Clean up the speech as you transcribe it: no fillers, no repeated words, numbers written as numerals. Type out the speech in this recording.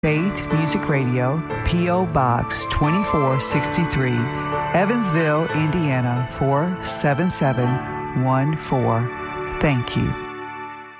Faith Music Radio, P.O. Box 2463, Evansville, Indiana 47714. Thank you.